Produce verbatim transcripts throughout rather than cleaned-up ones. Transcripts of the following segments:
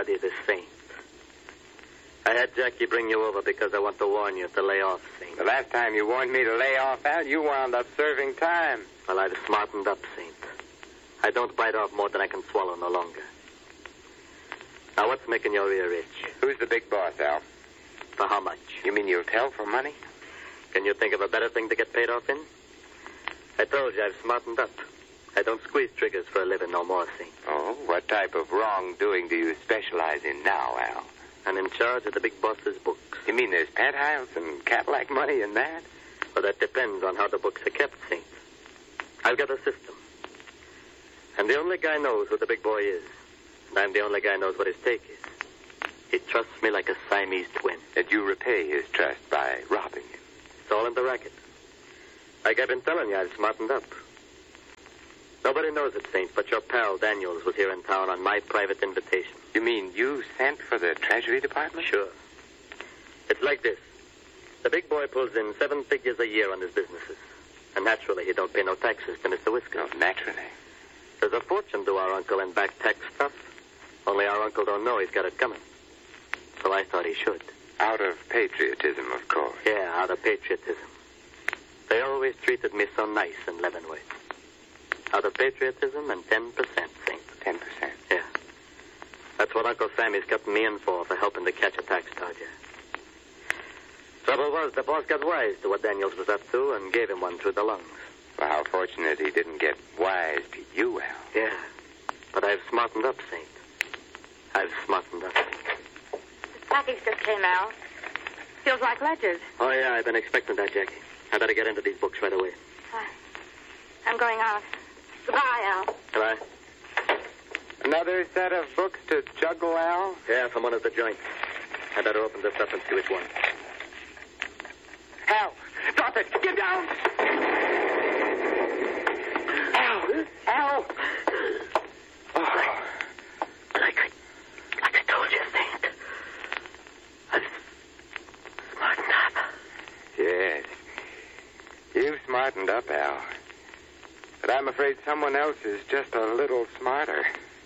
study the Saint. I had Jackie bring you over because I want to warn you to lay off, Saint. The last time you warned me to lay off, Al, you wound up serving time. Well, I've smartened up, Saint. I don't bite off more than I can swallow no longer. Now, what's making your ear itch? Who's the big boss, Al? For how much? You mean you'll tell for money? Can you think of a better thing to get paid off in? I told you I've smartened up. I don't squeeze triggers for a living no more, Saint. Oh, what type of wrongdoing do you specialize in now, Al? I'm in charge of the big boss's books. You mean there's penthouse and Cadillac money in that? Well, that depends on how the books are kept, Saint. I've got a system. And the only guy knows who the big boy is. And I'm the only guy knows what his take is. He trusts me like a Siamese twin. And you repay his trust by robbing him. It's all in the racket. Like I've been telling you, I've smartened up. Nobody knows it, Saint, but your pal Daniels was here in town on my private invitation. You mean you sent for the Treasury Department? Sure. It's like this. The big boy pulls in seven figures a year on his businesses. And naturally, he don't pay no taxes to Mister Whiskers. Oh, naturally. There's a fortune to our uncle in back tax stuff. Only our uncle don't know he's got it coming. So I thought he should. Out of patriotism, of course. Yeah, out of patriotism. They always treated me so nice in Leavenworth. Out of patriotism and ten percent, Saint. Ten percent? Yeah. That's what Uncle Sammy's got me in for, for helping to catch a tax dodger. Trouble was, the boss got wise to what Daniels was up to and gave him one through the lungs. Well, how fortunate he didn't get wise to you, Al. Yeah. But I've smartened up, Saint. I've smartened up. This package just came out. Feels like ledgers. Oh, yeah, I've been expecting that, Jackie. I better get into these books right away. Uh, I'm going out. Goodbye, Al. Goodbye. Another set of books to juggle, Al? Yeah, from one of the joints. I better open this up and see which one. Al, drop it. Get down. Al, Al. Oh. Like I, like I told you, Saint. I've smartened up. Yes. You've smartened up, Al. But I'm afraid someone else is just a little smarter.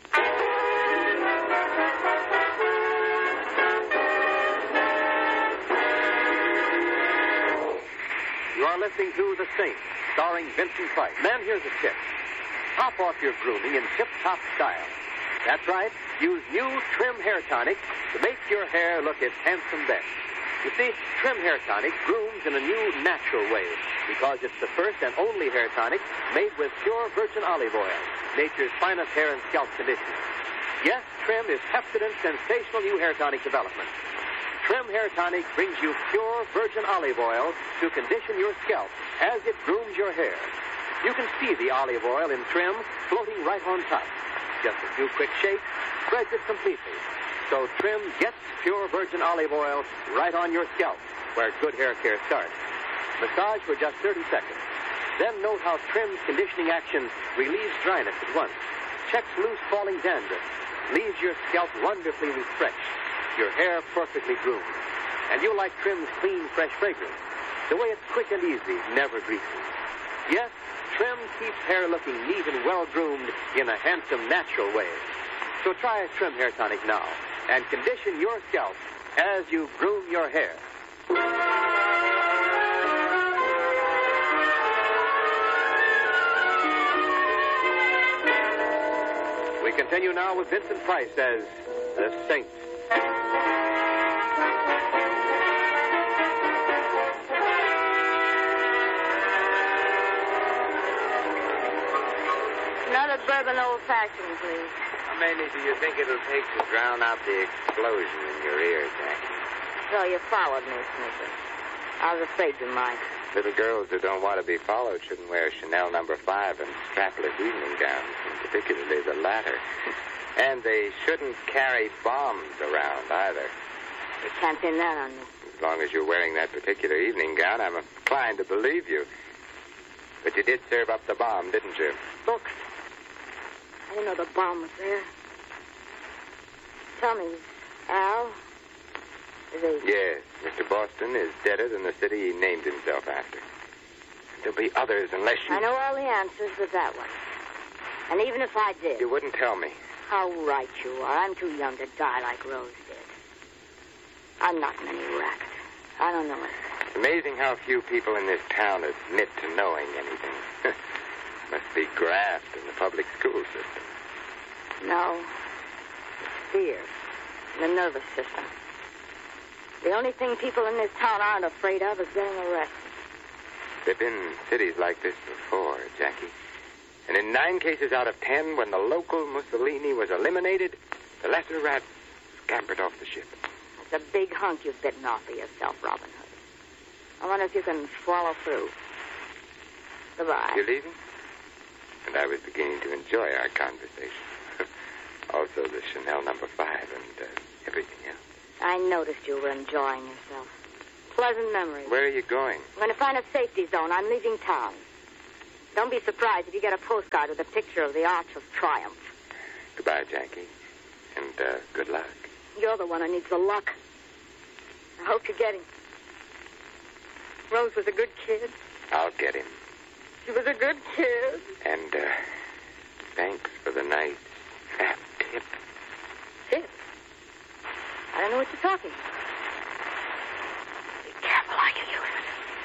You are listening to The Saint, starring Vincent Price. Man, here's a tip. Top off your grooming in tip-top style. That's right. Use new Trim Hair Tonic to make your hair look its handsome best. You see, Trim Hair Tonic grooms in a new, natural way because it's the first and only hair tonic made with pure virgin olive oil, nature's finest hair and scalp conditioner. Yes, Trim is Pepsodent's sensational new hair tonic development. Trim Hair Tonic brings you pure virgin olive oil to condition your scalp as it grooms your hair. You can see the olive oil in Trim floating right on top. Just a few quick shakes spreads it completely. So Trim gets pure virgin olive oil right on your scalp, where good hair care starts. Massage for just thirty seconds. Then note how Trim's conditioning action relieves dryness at once, checks loose falling dandruff, leaves your scalp wonderfully refreshed, your hair perfectly groomed. And you'll like Trim's clean, fresh fragrance. The way it's quick and easy, never greasy. Yes, Trim keeps hair looking neat and well-groomed in a handsome, natural way. So try Trim Hair Tonic now and condition your scalp as you groom your hair. We continue now with Vincent Price as The Saint. Another bourbon old-fashioned, please. How many do you think it'll take to drown out the explosion in your ear, Jackie? So you followed me, Snicker. I was afraid you might. Little girls who don't want to be followed shouldn't wear Chanel number five and strapless evening gowns, and particularly the latter. And they shouldn't carry bombs around either. You can't pin that on me. As long as you're wearing that particular evening gown, I'm inclined to believe you. But you did serve up the bomb, didn't you? Look. I didn't know the bomb was there. Tell me, Al, is he... Yes, Mister Boston is deader than the city he named himself after. There'll be others unless you... I know all the answers but that one. And even if I did... You wouldn't tell me. How right you are. I'm too young to die like Rose did. I'm not in any racket. I don't know it. It's amazing how few people in this town admit to knowing anything. Must be graft in the public school system. No. It's fear. The nervous system. The only thing people in this town aren't afraid of is getting arrested. There've been cities like this before, Jackie. And in nine cases out of ten, when the local Mussolini was eliminated, the lesser rat scampered off the ship. It's a big hunk you've bitten off of yourself, Robin Hood. I wonder if you can swallow through. Goodbye. You're leaving? And I was beginning to enjoy our conversation. Also the Chanel number five and uh, everything else. I noticed you were enjoying yourself. Pleasant memories. Where are you going? I'm going to find a safety zone. I'm leaving town. Don't be surprised if you get a postcard with a picture of the Arch of Triumph. Goodbye, Jackie. And uh, good luck. You're the one who needs the luck. I hope you get him. Rose was a good kid. I'll get him. She was a good kid. And uh, thanks for the night. That tip. Tip? I don't know what you're talking about.